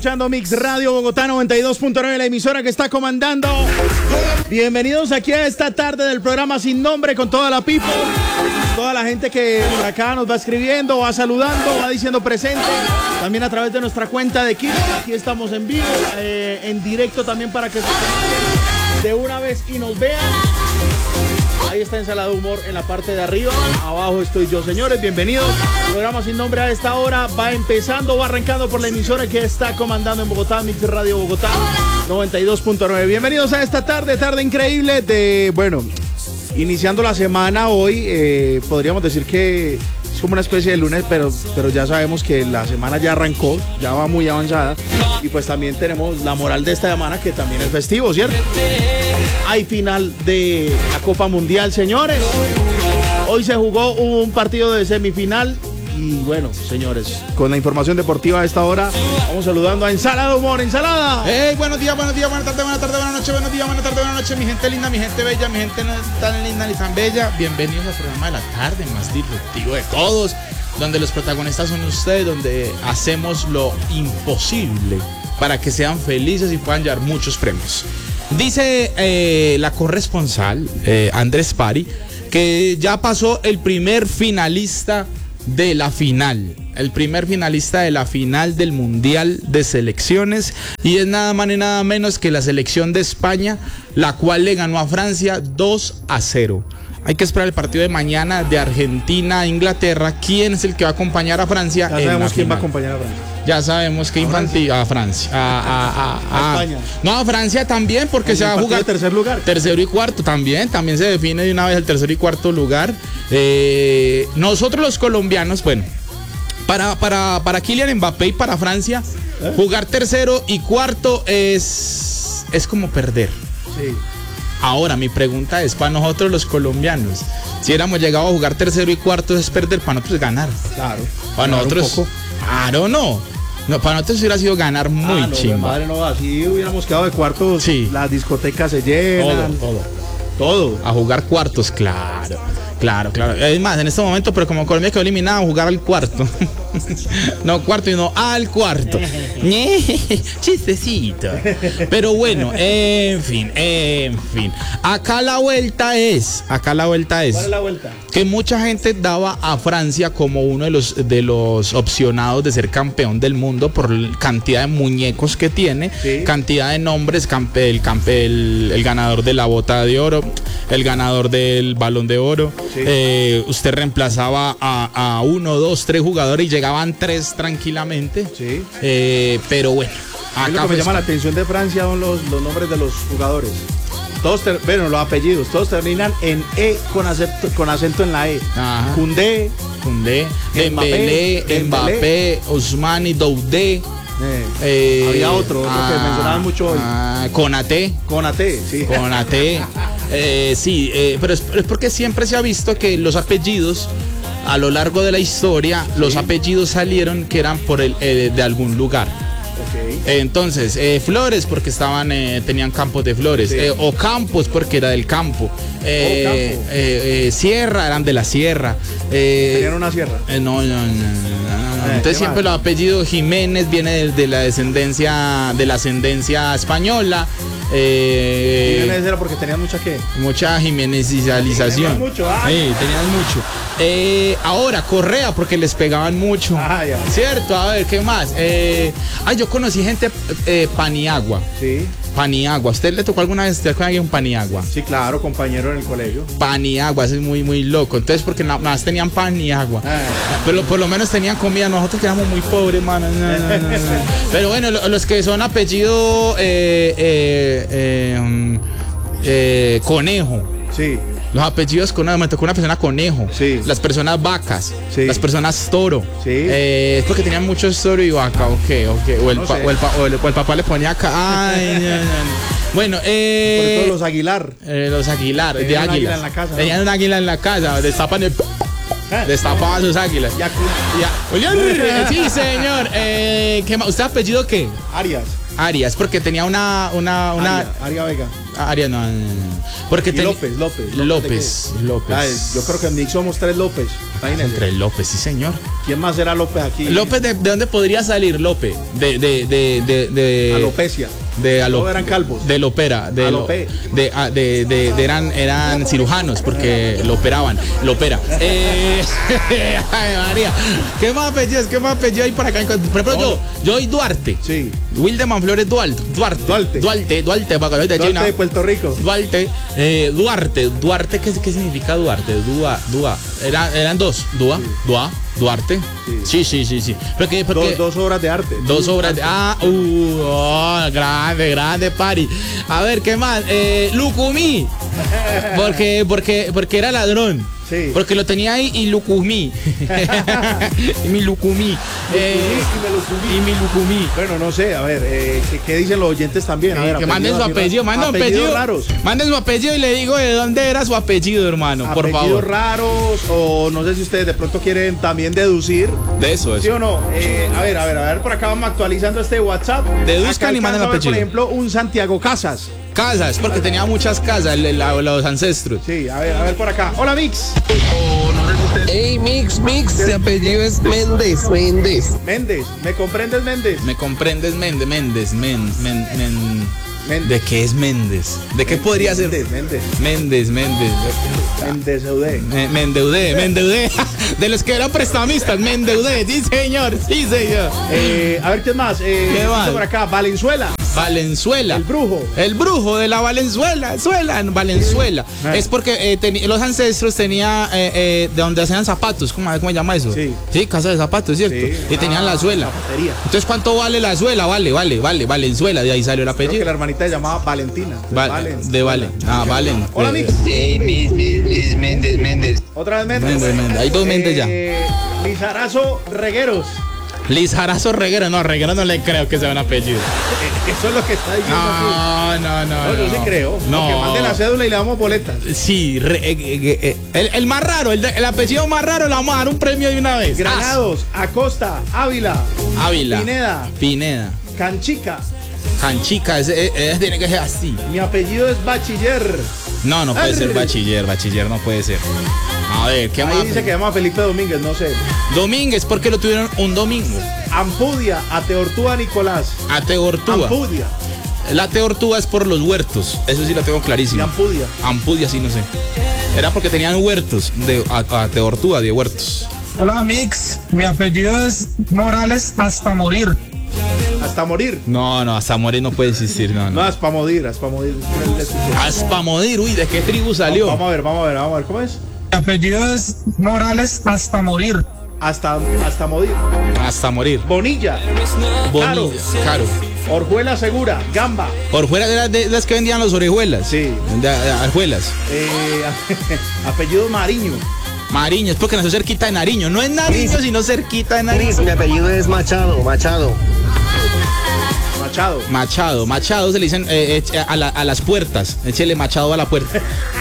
Escuchando Mix Radio Bogotá 92.9, la emisora que está comandando. Bienvenidos aquí a esta tarde del programa Sin Nombre con toda la people, toda la gente que por acá nos va escribiendo, va saludando, va diciendo presente. También a través de nuestra cuenta de Kiss, aquí estamos en vivo, en directo también para que se conecten de una vez y nos vean. Ahí está Ensalada de Humor en la parte de arriba. Abajo estoy yo, señores. Bienvenidos. El programa Sin Nombre a esta hora va empezando, va arrancando por la emisora que está comandando en Bogotá, Mix Radio Bogotá 92.9. Bienvenidos a esta tarde increíble de, bueno, iniciando la semana hoy. Podríamos decir que es como una especie de lunes, pero ya sabemos que la semana ya arrancó, ya va muy avanzada. Y pues también tenemos la moral de esta semana, que también es festivo, ¿cierto? Hay final de la Copa Mundial, señores. Hoy se jugó un partido de semifinal. Y bueno, señores, con la información deportiva a esta hora, vamos saludando a Ensalada de Humor. ¡Ensalada! Hey, buenos días, buenas tardes, buenas noches, buenos días, buenas tardes, buenas noches, mi gente linda, mi gente bella, mi gente no tan linda ni tan bella. Bienvenidos al programa de la tarde más disruptivo de todos, donde los protagonistas son ustedes, donde hacemos lo imposible para que sean felices y puedan llevar muchos premios. Dice la corresponsal Andrés Pari que ya pasó el primer finalista de la final, el primer finalista de la final del Mundial de Selecciones, y es nada más ni nada menos que la selección de España, la cual le ganó a Francia 2-0. Hay que esperar el partido de mañana de Argentina a Inglaterra. ¿Quién es el que va a acompañar a Francia? Ya sabemos quién va a acompañar a Francia. Ya sabemos que infantil a Francia. A España. No, a Francia también, porque se va a jugar tercer lugar. Tercero y cuarto también se define de una vez el tercer y cuarto lugar. Nosotros los colombianos, bueno, para Kylian Mbappé y para Francia, jugar tercero y cuarto es como perder. Sí. Ahora, mi pregunta es, para nosotros los colombianos, si hubiéramos llegado a jugar tercero y cuarto es perder, para nosotros es ganar. Claro. Para nosotros, claro, no, para nosotros hubiera sido ganar muy chimba. Madre, no, así hubiéramos quedado de cuartos, sí. Las discotecas se llenan. Todo. A jugar cuartos, claro. Es más, en este momento, pero como Colombia quedó eliminada, a jugar al cuarto. No cuarto, sino al cuarto. Chistecito. Pero bueno, en fin. Acá la vuelta es. ¿Cuál es la vuelta? Que mucha gente daba a Francia como uno de los opcionados de ser campeón del mundo por la cantidad de muñecos que tiene, sí. Cantidad de nombres, el ganador de la bota de oro, el ganador del balón de oro. Sí. Usted reemplazaba a 1, 2, 3 jugadores y llegaban 3 tranquilamente. Sí. Pero bueno, acá lo que me llama la atención de Francia son los nombres de los jugadores. Todos, los apellidos, todos terminan en E con acento en la E. Ajá. Koundé, Mbappé, Ousmane, Doudé. Había otro que mencionaban mucho hoy. Konaté, sí. Konaté. Sí, pero es porque siempre se ha visto que los apellidos, a lo largo de la historia, sí. Los apellidos salieron que eran por de algún lugar. Okay. Entonces, Flores porque tenían campos de flores, sí. Ocampos porque era del campo, Sierra eran de la sierra. ¿Tenían una sierra? No. Entonces siempre los apellidos Jiménez viene de la ascendencia española. Jiménez era porque tenían mucha jiménezización. Tenían mucho, sí, tenían mucho. Ahora Correa porque les pegaban mucho. Ya. Cierto, a ver, ¿qué más? Yo conocí gente Paniagua. Sí. Paniagua, ¿usted le tocó alguna vez estar con alguien Paniagua? Sí, claro, compañero en el colegio. Paniagua, eso es muy, muy loco. Entonces, porque nada más tenían pan y agua. Pero por lo menos tenían comida. Nosotros quedamos muy pobres, mano. No. Pero bueno, los que son apellido Conejo. Sí. Los apellidos Conejo, me tocó una persona Conejo. Sí. Las personas Vacas. Sí. Las personas Toro. Sí. Es porque tenían muchos Toro y Vaca, ok. O el papá le ponía acá. Ay, no. Bueno, por todos los Aguilar. Los Aguilar, de águilas. Águila en la casa, ¿no? Tenían un águila en la casa, destapaban sus águilas. Ya. Sí, señor. ¿Qué más? ¿Usted apellido qué? Arias, porque tenía una Aria Vega. Ariana, porque López. López. Yo creo que en Mix somos 3 López. Imagínense. 3 López, sí señor. ¿Quién más será López aquí? López, ¿de dónde podría salir López? De alopecia. No eran calvos. De Lopera, eran cirujanos porque lo operaban. Lopera. Ay, María. ¿Qué más apellidos hay por acá? Por ejemplo, yo soy Duarte. Sí. Wildeman Flores Duarte, para que Duarte de Puerto Rico. Duarte, ¿qué significa Duarte? Eran dos. Duarte. Sí. Porque 2 obras de arte. 2 obras de grande Pari. A ver, ¿qué más? Lucumí. Porque era ladrón. Sí. Porque lo tenía ahí y Lucumí. Y mi Lucumí. Y mi Lucumí. Bueno, no sé, a ver, ¿qué dicen los oyentes también? A ver, que manden su apellido, raros. Manden su apellido y le digo de dónde era su apellido, hermano, por favor. Apellidos raros, o no sé si ustedes de pronto quieren también deducir. De eso. ¿Sí o no? A ver, por acá vamos actualizando este WhatsApp. Deduzcan y manden el apellido. Por ejemplo, un Santiago Casas. Casas, porque tenía muchas casas, los ancestros. Sí, a ver por acá. Hola, Mix. Hey, Mix, de apellido es Méndez. Méndez, ¿me comprendes, Méndez? ¿Me comprendes, Méndez? ¿De qué es Méndez? ¿De qué podría ser? Méndez. Me endeudé. De los que eran prestamistas, me endeudé. Sí, señor. A ver, ¿qué más? ¿Qué más? Por acá, Valenzuela. El brujo de la Valenzuela. Es porque los ancestros tenían de donde hacían zapatos. ¿Cómo se llama eso? Sí, casa de zapatos, ¿cierto? Sí. Y tenían la suela. Zapatería. Entonces, ¿cuánto vale la suela? Vale, Valenzuela. De ahí salió el apellido. Creo que la hermanita se llamaba Valentina. Valen. Valen. Hola, Mix. Méndez. Otra vez Méndez. Hay 2 Méndez ya. Lizarazo Regueros. Lizarazo Reguero. No, Reguero no le creo que sea un apellido. Eso es lo que está diciendo. No. Yo sí creo. No. Que mande la cédula y le damos boletas. Sí, el más raro, el apellido más raro, le vamos a dar un premio de una vez. Granados, Acosta, Ávila. Pineda. Canchica, ese tiene que ser así. Mi apellido es Bachiller. No puede ser Bachiller no puede ser. A ver, ¿qué más? Ahí dice que se llama Felipe Domínguez, no sé. Domínguez, porque lo tuvieron un domingo. Ampudia, Ateortúa Nicolás. Ampudia. La Ateortúa es por los huertos, eso sí lo tengo clarísimo. ¿Y Ampudia sí, no sé. Era porque tenían huertos, Ateortúa de huertos. Hola, Mix, mi apellido es Morales hasta morir. ¿Hasta morir? No, hasta morir no puede existir, no. No, hasta morir. Hasta morir, uy, ¿de qué tribu salió? Vamos a ver, ¿cómo es? Mi apellido es Morales hasta morir. Hasta morir. Hasta morir. Bonilla. Caro. Orjuela Segura, Gamba. Orjuela era de las que vendían los orejuelas. Sí. Arjuelas. Apellido Mariño. Es porque nació cerquita de Nariño. No es Nariño, sino cerquita de Nariño. Mi apellido es Machado. Machado se le dicen a las puertas. Échele Machado a la puerta.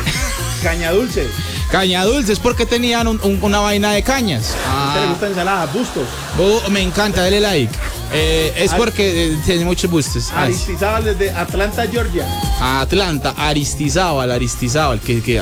Caña dulce es porque tenían una vaina de cañas. ¿A usted le gusta ensalada? Bustos. Me encanta, dale like. Es porque tiene muchos bustos. Aristizábal desde Atlanta, Georgia. Aristizábal, Aristizábal,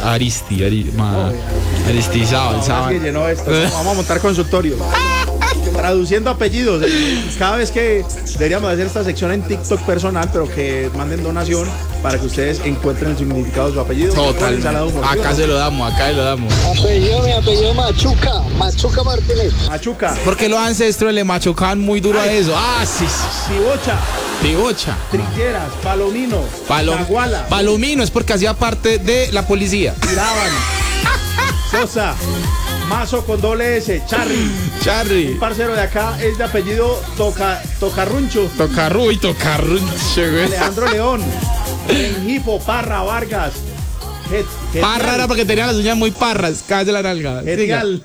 Que llenó esto. Vamos a montar consultorio. Traduciendo apellidos. Cada vez que deberíamos hacer esta sección en TikTok personal, pero que manden donación para que ustedes encuentren el significado de su apellido. Total. Acá se lo damos. Mi apellido Machuca Martínez. Machuca. Porque los ancestros le machucaban muy duro a eso. Sí. Pibocha. Trilleras, Palomino. Naguala. Palomino es porque hacía parte de la policía. Tiraban. Sosa. Mazo con doble S, Charry. Un parcero de acá es de apellido Tocarruncho. Tocarruncho, güey. Alejandro León. Rengifo, Parra, Vargas. Parra era porque tenía las uñas muy parras, cállate la nalga. Getial.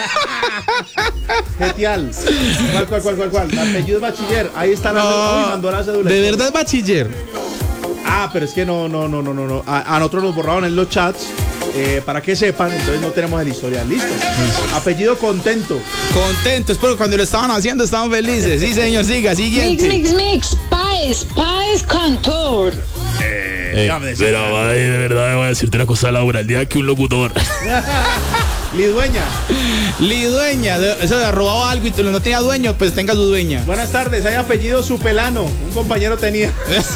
¿Cuál? Apellido es Bachiller. Ahí está mandó la cédula. ¿De verdad es Bachiller? Pero es que no. A nosotros nos borraron en los chats. Para que sepan, entonces no tenemos el historial listo. Apellido Contento, es porque cuando lo estaban haciendo estaban felices. Sí, señor, siga, siguiente. Mix, Páez Cantor. dígame. Pero de verdad voy a decirte una cosa, Laura, el día que un locutor Lidueña. Lidueña, eso de robado algo y no tenía dueño, pues tenga su dueña. Buenas tardes, hay apellido Supelano. Un compañero tenía.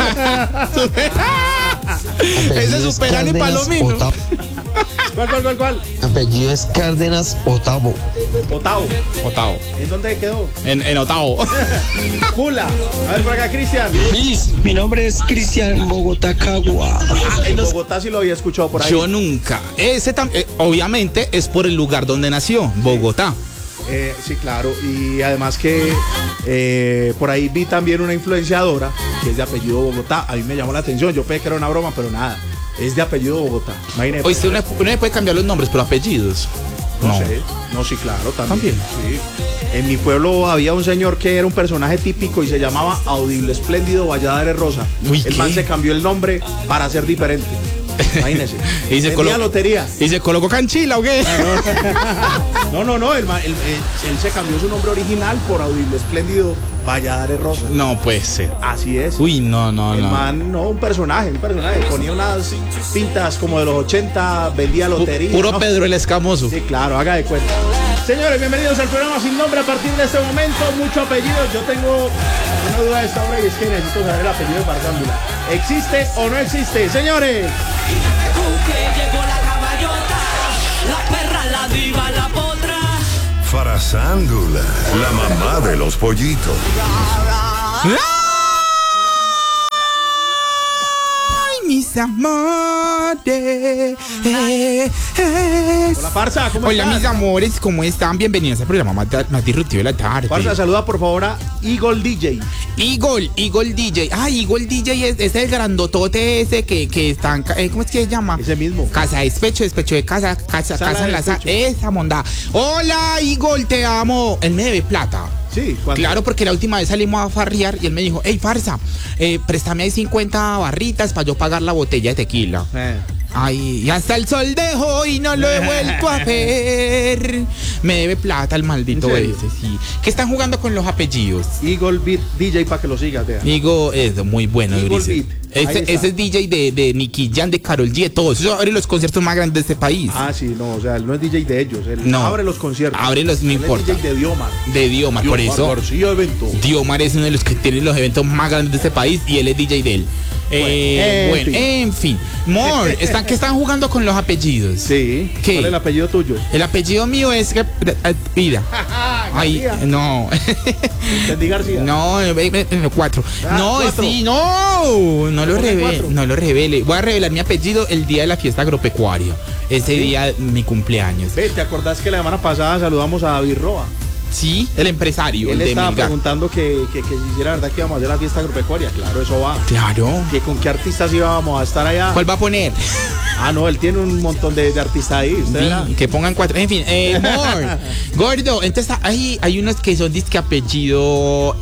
Ese es Superano y Palomino. ¿Cuál? Apellido es Cárdenas Otavo. Otavo. ¿En dónde quedó? En Otavo. Pula. A ver por acá, Cristian. Mi nombre es Cristian Bogotá Cagua. En Bogotá sí lo había escuchado por ahí. Yo nunca. Obviamente es por el lugar donde nació, Bogotá. Sí, claro. Y además que por ahí vi también una influenciadora que es de apellido Bogotá. A mí me llamó la atención. Yo pensé que era una broma, pero nada. Es de apellido Bogotá. Imagínate. Oye, uno puede cambiar los nombres, pero apellidos. No sé. No, sí, claro, también. ¿También? Sí. En mi pueblo había un señor que era un personaje típico y se llamaba Audible Espléndido Valladares Rosa. Uy, el ¿qué? man se cambió el nombre para ser diferente. Imagínese. Y se Vendía lotería. ¿Y se colocó canchila o qué? No. Él se cambió su nombre original por Audible Espléndido Valladares Rosa. No puede ser. Así es. Uy, no. El man, no, un personaje. Ponía unas pintas como de los 80, vendía lotería. Puro ¿no? Pedro el Escamoso. Sí, claro, haga de cuenta. Señores, bienvenidos al programa Sin Nombre. A partir de este momento, mucho apellido. Yo tengo una duda de esta hora y es que necesito saber el apellido de Farsándula. ¿Existe o no existe? Señores. Llegó la caballota, la perra, la diva, la potra. Farsándula, la mamá de los pollitos. Ay, mis amores. Hola, Farsa, ¿cómo Hola, estás? mis amores, ¿cómo están? Bienvenidos al programa más disruptivo de la tarde. Farsa, saluda por favor a Eagle DJ. Eagle DJ. Eagle DJ es el grandotote ese que está en, ¿cómo es que se llama? Ese mismo. Casa de despecho de casa Sala en la de sala. despecho. Esa monda. Hola, Eagle, te amo. Él me debe plata. Sí, ¿cuándo? Claro, porque la última vez salimos a farrear y él me dijo, hey, Farsa, préstame ahí 50 barritas para yo pagar la botella de tequila. Ay, y hasta el sol de hoy no lo he vuelto a ver. Me debe plata el maldito ¿En serio? ese, sí. ¿Qué están jugando con los apellidos? Eagle Beat DJ para que lo sigas, vea. Digo, es muy bueno, Eagle Ulises. Beat. Ahí está. Ese es DJ de Nicky Jam, de Karol G, de todos. Eso abre los conciertos más grandes de este país. Ah, sí, no, o sea, él no es DJ de ellos. Él No. abre los conciertos. Abre los, no Él importa. es DJ de Diomar. De Diomar, por eso. García Evento. Diomar es uno de los que tiene los eventos más grandes de este país y él es DJ de él. En fin. Mor, ¿qué están jugando con los apellidos? Sí. ¿Qué? ¿Cuál es el apellido tuyo? El apellido mío es Mira. Ay, García. no. Entendí García. No, 4. Ah, No, 4. sí, no lo ¿Cómo que revele, 4? no lo revele. Voy a revelar mi apellido el día de la fiesta agropecuaria. Ese día, mi cumpleaños. Ve, ¿te acordás que la semana pasada saludamos a David Roa? Sí, el empresario, Él el de estaba Melgar. preguntando que si era verdad que íbamos a hacer la fiesta agropecuaria. Claro, eso va. Claro. ¿Que ¿Con qué artistas íbamos a estar allá? ¿Cuál va a poner? Ah, no, él tiene un montón de artistas ahí. ¿Usted verá? Sí, que pongan 4. En fin, Mor, gordo. Entonces hay unos que son disque apellido.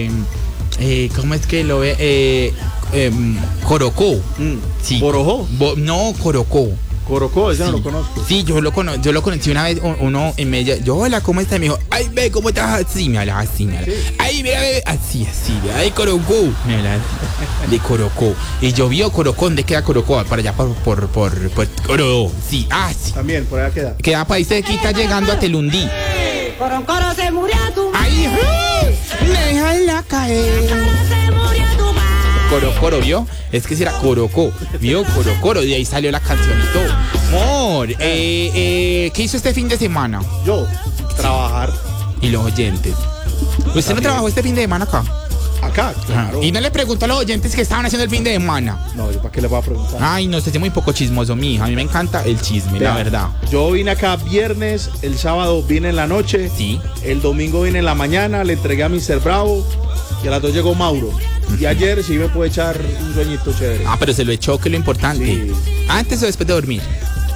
¿Cómo es que lo ve? Corocó. Sí. ¿Borojó? No, Corocó. Corocó, ese no Sí. lo conozco. Sí, yo lo conocí una vez, uno en media. Yo, hola, ¿cómo estás? Me dijo, ay, ve, ¿cómo estás? Así, me hablaba así, me hablaba. Sí. Ay, mira, ve, así, ay, Corocó. Me hablaba así, de Corocó. Y yo vi Corocó, ¿dónde queda Corocó? Para allá, por Corocó. Sí, sí. También, por allá queda. Queda para ahí cerquita llegando a Telundí. Coro se murió tu Ahí, déjala caer. se murió tu Coro, ¿vio? Es que si era Corocó, ¿vio? Coro, de ahí salió la canción y todo. Amor, ¿qué hizo este fin de semana? Yo, trabajar Y los oyentes. ¿Usted no trabajó este fin de semana acá? acá, claro. Y no le preguntó a los oyentes qué estaban haciendo el fin de semana. No, yo para qué le voy a preguntar. Ay, no, usted es muy poco chismoso, mi hija. A mí me encanta el chisme, Vea, la verdad. Yo vine acá viernes, el sábado vine en la noche, Sí. el domingo vine en la mañana, le entregué a Mr. Bravo y a las 2 llegó Mauro. Y ayer sí me pude echar un sueñito chévere. Pero se lo echó, que es lo importante. Sí. ¿Antes o después de dormir?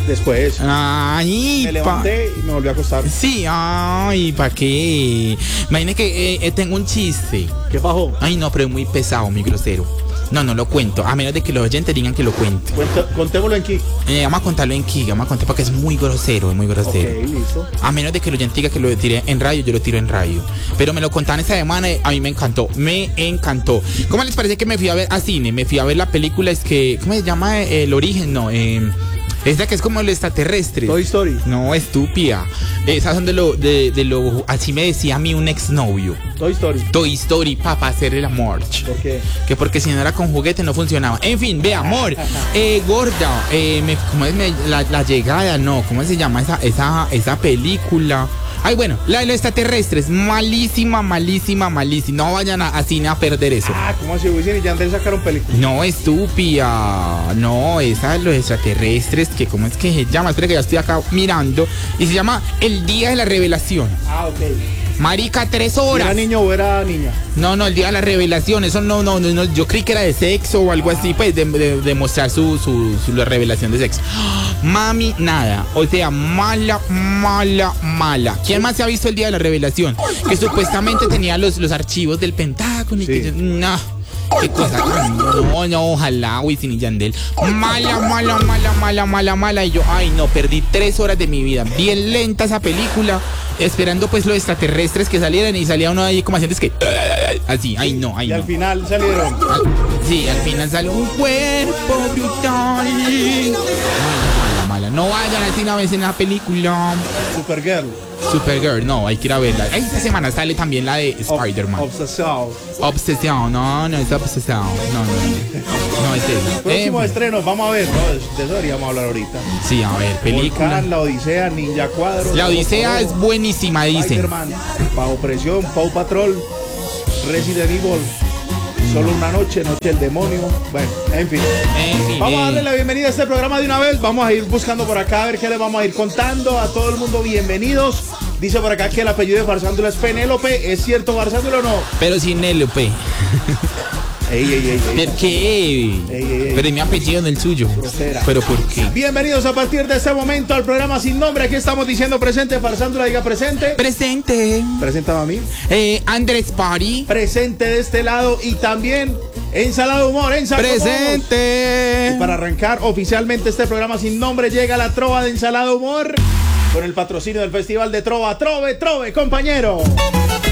Después Ay, me levanté y me volví a acostar. Sí, ay, ¿para qué? Imagínate que tengo un chiste. ¿Qué bajó? Ay, no, pero es muy pesado, muy grosero. No lo cuento, a menos de que los oyentes digan que lo cuente. Contémoslo en Kik. Vamos a contarlo en Kik, vamos a contar porque es muy grosero, Ok, listo. A menos de que el oyente diga que lo tire en radio, yo lo tiro en radio. Pero me lo contaron esta semana y a mí me encantó. ¿Cómo les parece que me fui a ver a cine? Me fui a ver la película, es que, ¿cómo se llama? El origen, no, esta que es como el extraterrestre. Toy Story. No, estúpida. Esas son de lo, así me decía a mí un exnovio. Toy Story, para hacer el amor. ¿Por qué? Que porque si no era con juguete no funcionaba. En fin, ve, amor. Gorda, ¿cómo es la llegada? No, ¿cómo se llama esa película? Ay, bueno, la de los extraterrestres, malísima. No vayan a cine a perder eso. ¿Cómo así? Wisin y Yandel sacaron películas. No, estúpida. No, esa de los extraterrestres, que ¿cómo es que se llama? Espera que ya estoy acá mirando. Y se llama El Día de la Revelación. Ok. Marica, 3 horas. ¿Era niño o era niña? No, el Día de la Revelación. Eso no, yo creí que era de sexo o algo así, pues, de mostrar la revelación de sexo. Mami, nada. O sea, mala. ¿Quién más se ha visto el Día de la Revelación? Que supuestamente tenía los archivos del Pentágono y que no. Qué cosa. No, ojalá, Wisin y Yandel. Mala. Y yo, ay, no, perdí 3 horas de mi vida. Bien lenta esa película. Esperando pues los extraterrestres que salieran y salía uno ahí como haciendo es que así, ay no. Y al final salieron. Sí, al final salió un cuerpo brutal. Mala. No vayan al cine a ver esa película. Supergirl, no, hay que ir a verla. Esta semana sale también la de Spider-Man. Obsesión, no es Obsesión. No es esa. Próximos estrenos, vamos a ver, ¿no? De eso deberíamos hablar ahorita. Sí, a ver, película. Volcán, La Odisea, Ninja Cuadros. La Odisea es buenísima, dicen. Spider-Man, Bajo Presión, Paw Patrol, Resident Evil, Solo una noche del demonio. Bueno, en fin. Vamos a darle la bienvenida a este programa de una vez. Vamos a ir buscando por acá a ver qué les vamos a ir contando. A todo el mundo, bienvenidos. Dice por acá que el apellido de Farsándula es Penélope. ¿Es cierto, Farsándula o no? Pero sin Nélope. Ey. ¿Por qué? Pero es mi apellido, no el suyo. Grosera. ¿Pero por qué? Bienvenidos a partir de este momento al programa Sin Nombre. Aquí estamos diciendo presente. Farsándula, diga presente. Presente. Preséntame a mí. Andrés Party. Presente de este lado. Y también Ensalada Humor. Presente. Y para arrancar oficialmente este programa Sin Nombre, llega la trova de Ensalada Humor con el patrocinio del Festival de Trova. Trove, compañero.